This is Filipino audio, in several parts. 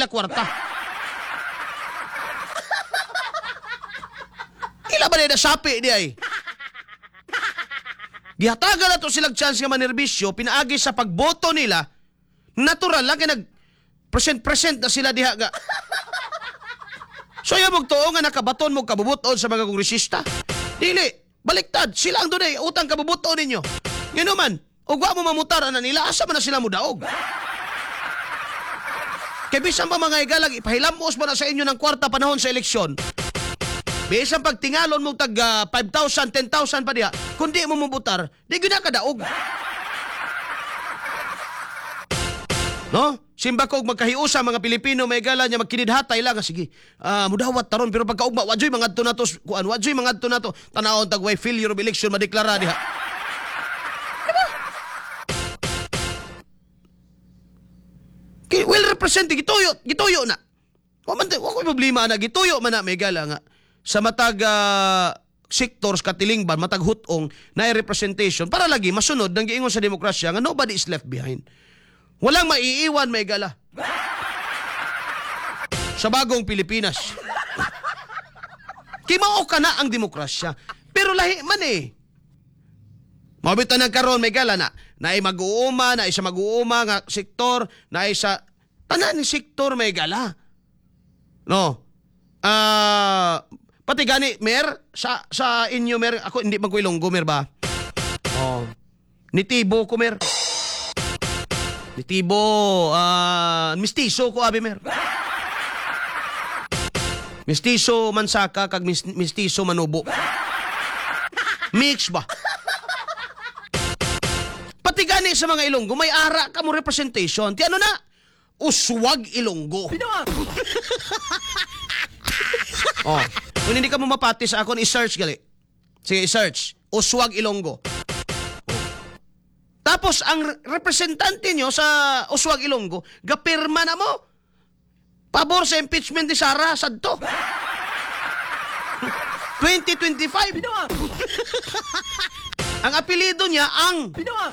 ila kwarta. Ila ba na sapi di ay? Gihatagan na to silang chance nga manerbisyo, pinaagi sa pagboto nila, natural lang, kaya nag-present na sila diha ga. So yung magtuo nga nakabaton mo kabubuton sa mga kongresista. Dili, baliktad, sila ang dunay, utang kabubuton ninyo. Ngayon man, ugwa mo mamutara na nila, asa man na sila mudaog. Kaya bisan pa mga igalag, ipahilamos mo na sa inyo ng kwarta panahon sa eleksyon. Bisan pag tingalon mo tag 5,000, 10,000 pa diha, kundi mo mabutar, di gina kadaog. No? Simba ko magkahiusa mga Pilipino may gala niya magkinidhatay lang sige. Mudawat taron pero pagkaugma wadyoy mga adto nato kuan wadyoy mga adto nato tanawon tag way failure of election madeklara diha. Diba? Well represented gituyo na. Wa man wa koy problema na gituyo man na may gala nga sa matag sectors katilingban matag hutong na representation para lagi masunod ng giingon sa demokrasya nga nobody is left behind. Walang maiiwan may gala sa bagong Pilipinas. Kimao ka na ang demokrasya. Pero lahi man eh. Mabitan nagkaroon may gala na ay mag-uuma, na isa mag-uuma nga sektor, na isa tanan ni sektor may gala. No. Pati gani, Mer, sa inyo, Mer, ako hindi magkuilonggo, Mer ba? Oh. Nitibo ko, Mer. Nitibo, mistiso ko, abi, Mer. Mistiso mansaka, kag mistiso manubo. Mix ba? Pati gani sa mga Ilonggo, may ara ka mo representation. Ti ano na? Uswag Ilonggo. Oh. Kung hindi ka mo mapati sa akon, i-search gali. Sige, i-search. Uswag Ilonggo. Tapos, ang representante nyo sa Uswag Ilonggo, gapirma na mo. Pabor sa impeachment ni Sara Sadto. 2025. Ang apelido niya, ang...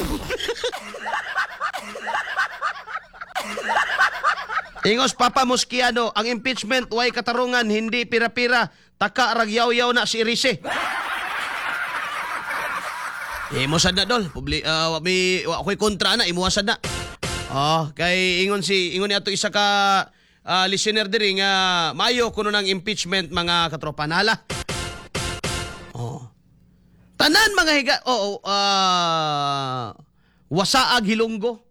Ingos Papa Mosquiano, ang impeachment, way katarungan, hindi pira-pira. Taka ragyaw-yaw na si Irise. Imusad na dol. Ako'y kontra na, imuwasad na. Kay ingon ni ato isa ka listener diri nga mayo kuno ng impeachment mga katropa nala. Tanan mga higa, wasaag Hilonggo.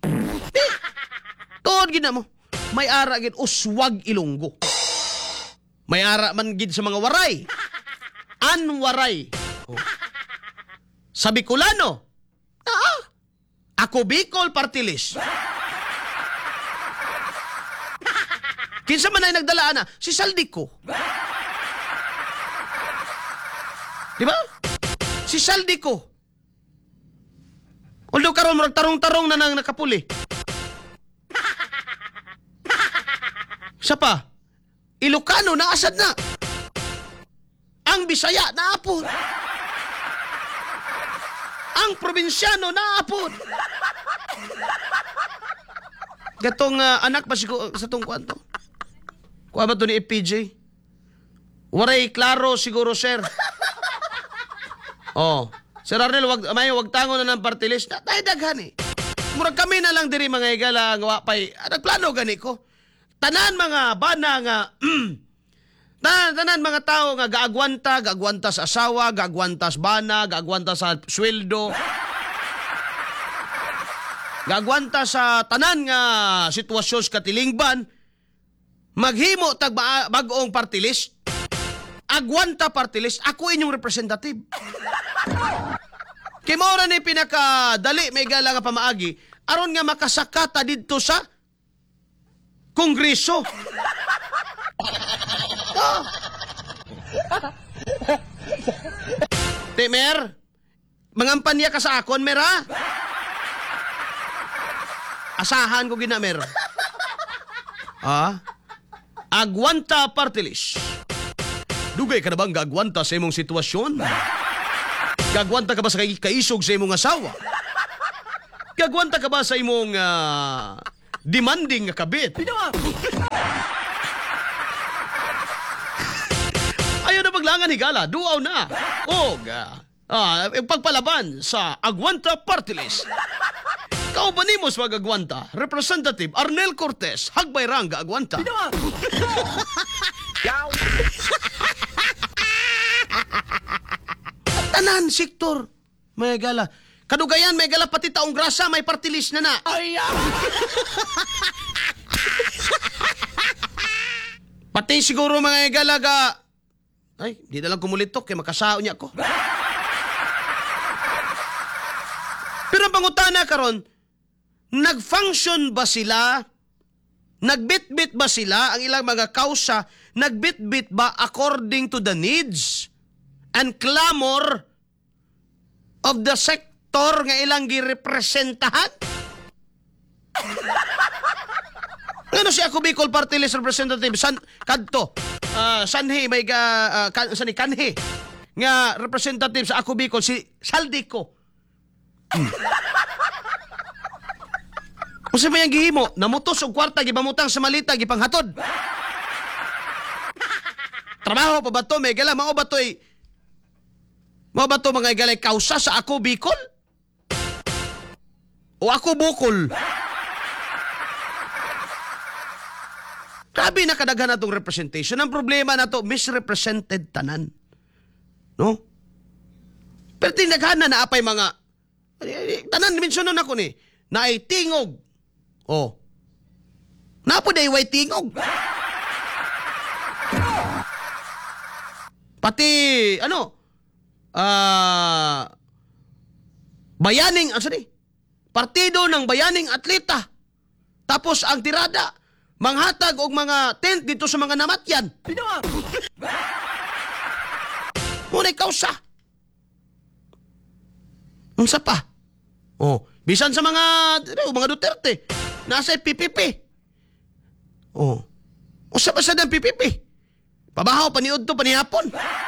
Tuod gid na mo. May ara gid uswag Ilonggo. May ara man gid sa mga waray. Anwaray. Sa Bicolano. Ako Bicol Party List. Kinsa man ay nagdala na si Saldico. Di ba? Si Saldico. Although karon murag tarong-tarong na nang nakapuli. Sa pa, Ilocano naasad na. Ang Bisaya naapod. Ang probinsyano naapod. Gatong anak pa siguro sa tong kwanto. Kuha ba ito ni FPJ? Waray klaro siguro, sir. Sir Arnel, wag tango na ng party list. Tayo daghan eh. Murag kami na lang diri mga igala nga wapay. Nagplano gani ko. Tanan mga bana nga tanan mga tao nga gaagwanta sa asawa, gaagwanta sa bana, gaagwanta sa sweldo. Gaagwanta sa tanan nga sitwasyon sa katilingban. Maghimo tag bag-ong party list. Agwanta party list, ako inyong representative. Kay mao ra ni pinakadali may gala nga pamaagi aron nga makasakata didto sa Kongreso. Temer, mangampanya ka sa akon, Mer, ha? Asahan ko gina, Mer. Agwanta party list. Dugay ka na bang gagwanta sa imong sitwasyon? Gagwanta ka ba sa kaisog sa imong asawa? Gagwanta ka ba sa imong demanding nga kabit? Mga higala, duaw na. O, pagpalaban sa Agwanta Party List. Kaubanimos mag-agwanta, Representative Arnel Cortez, Hagbayrang Agwanta. Tanan, sektor. May gala. Kadugayan, may gala pati taong grasa, may party list na na. Pati siguro mga galaga. Ay, di na lang kumulitok, kaya makasao niya ako. Pero ang pangutana karon, nag-function ba sila? Nagbitbit ba sila ang ilang mga kausa? Nagbitbit ba according to the needs and clamor of the sector nga ilang girepresentahan? Ano si ako Bicol Party List Representative kadto sanhi may kanhi nga representative sa ako Bicol si Saldico. Kung sa mayang gihimo, namutos og kwarta, gibamutang sa malita, gipanghatod. Trabaho pa ba to? May gala, mao ba to mga igalay kausa sa ako Bicol? O ako Bukol? Grabe na kadaghan na itong representation. Ang problema na to, misrepresented tanan. No? Pero tinaghan na apay mga tanan, mentionon ako ni, na ay tingog. Oh. Napo na iway tingog. Pati, bayaning, partido ng bayaning atleta. Tapos ang tirada, manghatag og mga tent dito sa mga namatyan. Muna'y kausa. Unsa pa? Oh, bisan sa mga Duterte, nasa PPP. Oh. Usa pa sa ng PPP? Pabahaw, paniod to, panihapon.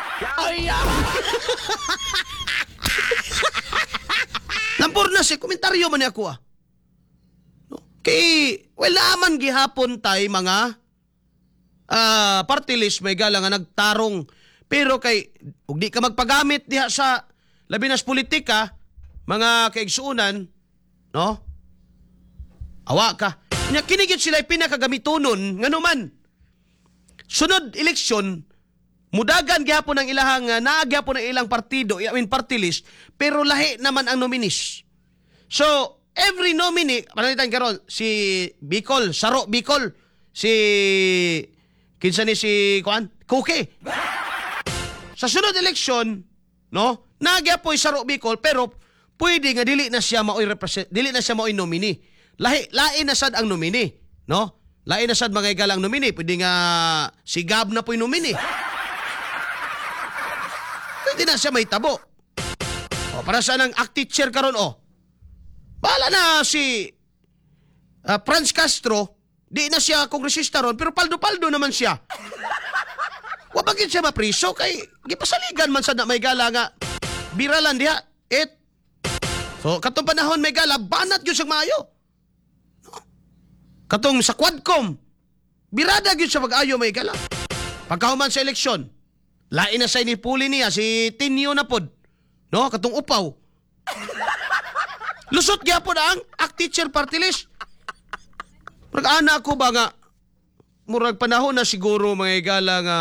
Lampor na si komentaryo man ako No? Kay, naman gihapon tay mga party list may gala nga nagtarong. Pero kay, ug di ka magpagamit diha sa labi nas politika, mga kaigsuunan, no? Awa ka. Nya kinigit sila pinakagamitonon nganuman. Sunod eleksyon, mudagan gyapon ang ilahang naagyapon ang ilang partido, party list, pero lahi naman ang nominees. So, every nominee, panalitan karon si Bicol, Saro Bicol, si kinsa ni si Kuke. Sa sunod eleksyon, no? Nagyapoy Saro Bicol, pero pwede nga dili na siya mao'y nominee. Lain na sad ang nominee, no? Lain na sad mga igalang nominee, pwede nga si Gab na po'y nominee. Pwede na siya may tabo. O, para sa nang act teacher karon bahala na si Franz Castro, di na siya kongresista ron, pero paldo-paldo naman siya. Wa bagid siya mapriso kay gipasaligan man sad na may gala nga biralan diha. So, katong panahon may gala, banat yun siyang maayo. Katong sa Quadcom, birada yun siya pag-ayo may gala. Pagkahuman sa eleksyon, lain na sa inipuli niya, si Tinio na pod. No? Katong upaw. Lusot gyapon ang act teacher party list. Mag-ana ko ba nga, murag panahon na siguro mga gala nga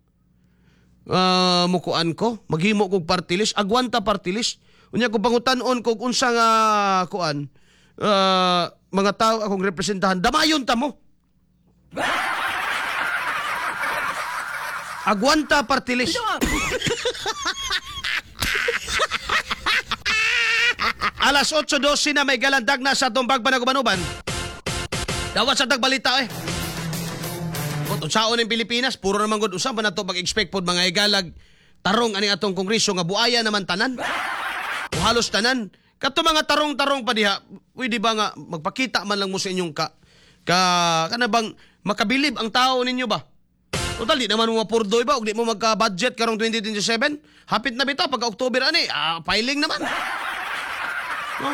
mukuan ko, maghimo kog party list, agwanta party list. Unya ko pangutan-on kog unsa nga kuan, mga tao akong representahan, damayon ta mo. Agwanta party list. Alas 8:12 na may galandag na sa tumbag Banagubanuban. Dawat sa tagbalita Kung saon ng Pilipinas, puro naman gud usab na to pag-expect pod mga igalag tarong ani atong kongreso nga buaya naman tanan. O halos tanan. Kato mga tarong-tarong pa diha, pwede ba nga magpakita man lang mo sa inyong kanabang makabilib ang tao ninyo ba? Total, di naman mo mapurdoy ba? O di mo magka-budget karong 2027? Hapit na bita, pagka-October filing naman. No?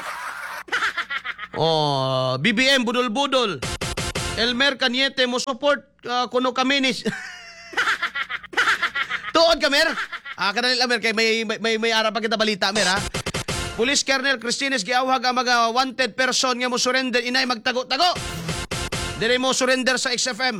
BBM, budol-budol. Elmer Cañete mo support kuno kami ni... Tuod ka, Mer. Kanalila, Mer, kay may ara pa kita balita, Mer, ha? Police Colonel Cristines giawhag ang mga wanted person nga mo surrender inay magtago-tago. Dire mo surrender sa XFM.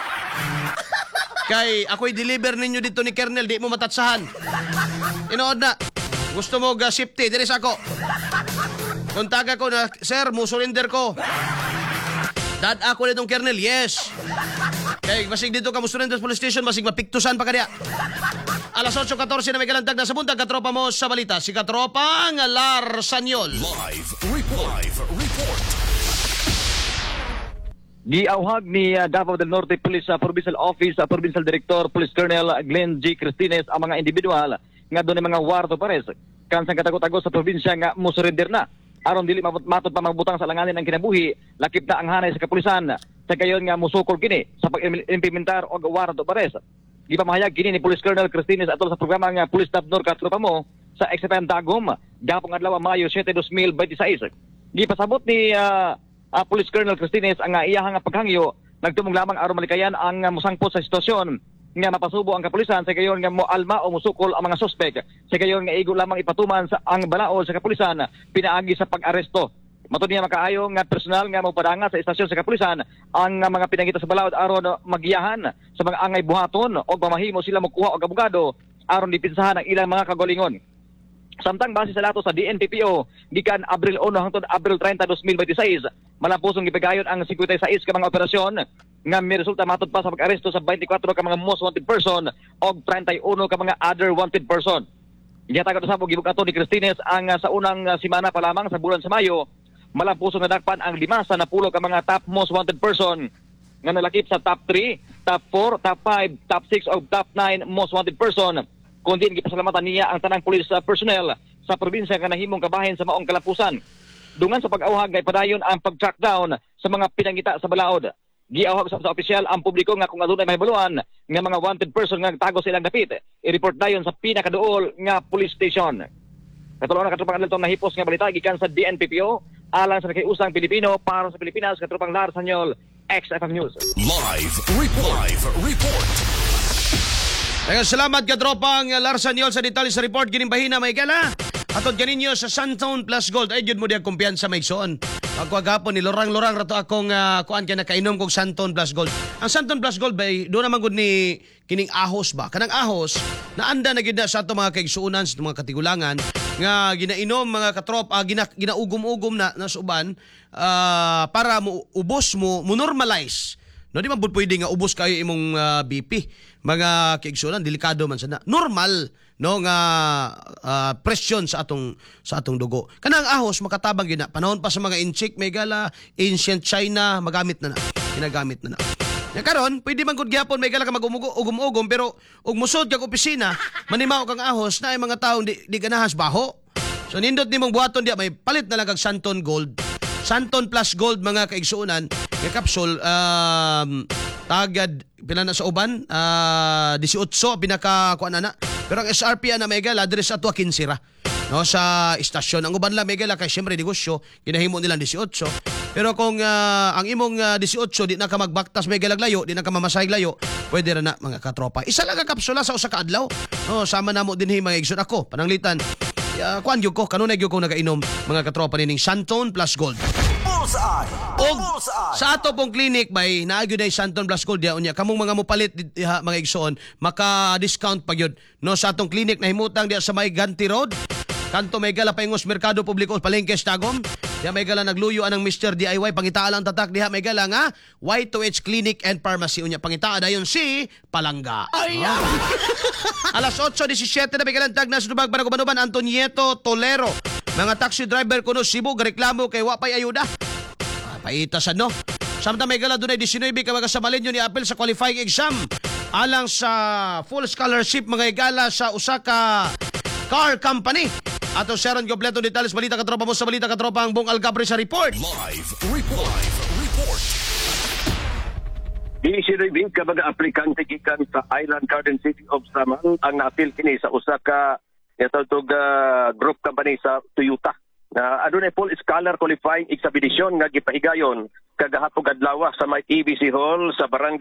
Kay ako'y deliver ninyo dito ni Colonel, di mo matatsahan. Inood na. Gusto mo safety, dire sa ako. Kontaga ko na, sir, mo surrender ko. Dad ako nitong Colonel, yes. Kay basig dito ka mo surrender sa police station, basig mapiktusan pa kaniya. Alas 8:14 na may kalantag na sa buntag, katropa mo sa balita. Si Katropang Larsanyol. Live report. Giawhag ni Davao del Norte Police Provincial Office, Provincial Director, Police Colonel Glenn G. Cristines ang mga individual nga doon mga warto pares. Kansang katago-tago sa probinsya nga musurrender na. Aron dili matod pa magbutang sa langanin ang kinabuhi, lakip na ang hanay sa kapulisan. Sa kayon nga musukol kini sa pag-implementar og warto pares. Gipamahayag kini ni Police Colonel Cristines atol sa programa nga Police Staff Nor katropa mo sa XFM Dagom gapong adlaw Mayo 7, 2026. Gipasabot ni Police Colonel Cristines ang iyahang paghangyo nagtumong lamang aron malikayan ang musangpot sa sitwasyon nga mapasubo ang kapulisan sa gayon nga moalma o musukol ang mga suspek sa gayon nga igo lamang ipatuman sa ang balaod sa kapulisan pinaagi sa pag-aresto. Matud niya makaayo nga personal nga mopadanga sa istasyon sa kapulisan ang mga pinangita sa balaod aron magiyahan sa mga angay buhaton o mamahimo sila mokuha og abogado aron dipinsahan ang ilang mga kagalingon. Samtang base sa datos sa DNPPO gikan Abril 1 hangtod Abril 30, 2026, malampusong gipagayon ang 56 ka mga operasyon nga may resulta matud pa sa pag-aresto sa 24 ka mga most wanted person og 31 ka mga other wanted person. Giyatagan usab og gibug ato ni Cristines ang sa unang semana pa lamang sa bulan sa Mayo, malampusong nadakpan ang 5 sa napulo ka mga top most wanted person nga nalakip sa top 3, top 4, top 5, top 6 o top 9 most wanted person. Kundi gipasalamatan niya ang tanang police personnel sa probinsya nga nahimong kabahin sa maong kalapusan. Dungan sa pag-awhag ay padayon ang pag-track down sa mga pinangita sa balaod. Giawhag sa opisyal ang publiko nga kung adunay mahibaluan nga mga wanted person nga tago sa ilang dapit, i-report dayon sa pinakaduol nga police station. Katulong na katropang adlatong nahipos nga balita gikan sa DNPPO alang sa nakiusang Pilipino para sa Pilipinas, katropang Larsanyol, XFM News. Live report. Daghang salamat katropang Larsanyol sa detalye sa report gining bahina may gala. Atod kaninyo sa Santon Plus Gold ay jud mo diag kumpiyansa may igsoon. Pagkagapon ni lorang-lorang rato akong kuan kay nakainom kog Santon Plus Gold. Ang Santon Plus Gold bay do naman gud ni kining ahos ba. Kanang ahos naanda na gid na sa ato mga kaigsuonan sa mga katigulangan nga ginainom mga katrop ginaugom-ugom na suban para mo ubos mo normalize. No di man bud pwede nga ubos kayo imong BP. Mga kaigsuonan delikado man sana. Normal no nga presyon sa atong dugo. Kanang ahos makatabang gina panahon pa sa mga inchik may gala ancient China magamit na ginagamit na. Ya karon pwede man gud gyapon may gala ka magugom-ugom pero ug musod kag opisina manimaw kang ahos na ay mga tawo di ganahas baho. So nindot nimong buhaton dia may palit na lang kag Santon Gold. Santon Plus Gold mga kaigsuonan nga capsule tagad pila na sa uban 18 pinaka kuan na. Pero ang SRP na Miguel address ato 15 ra. No sa istasyon ang uban la Miguel kay syempre negosyo ginahimo nila 18. Pero kung ang imong 18 di na ka magbaktas Miguel layo, di na ka mamasay layo, pwede ra na mga katropa. Isa lang ka kapsula sa usa ka adlaw. No sama namo dinhi mga igsoon ako pananglitan. Kuan gyud ko kanunay gyud ko nagainom mga katropa nining Santon Plus Gold. Og sa ato pong clinic bay naagyo day Santon Plus Gold ya unya kamong mga mopalit diha mga igsoon maka-discount pa gyud no sa atong clinic na himutang diha sa may Ganti Road kanto may gala paingos Merkado Publiko Palengke Tagum diha may gala nagluyo anang Mr. DIY pangitaa lang tatak diha may gala nga Y2H Clinic and Pharmacy unya pangitaa dayon si Palangga. Alas 8:17 na may kalantag na sa Dubag Banagubanuban Antonieto Tolero mga taxi driver kuno Cebu gareklamo kay wa pay ayuda. Paitasan no. Samtang may gala dunay 19 ka mga samalinyo ni apel sa qualifying exam alang sa full scholarship mga igala sa usa ka car company. Ato Sharon kompleto detalye balita katropa mo sa balita katropa ang Bong Algabre sa report. Live report. Dinisirebing ka mga aplikante gikan sa Island Garden City of Samang ang naapil kini sa usa ka group company sa Toyota. Na adunay full scholar qualifying examination nga gipahigayon kagahapon adlaw sa may ABC Hall sa barangay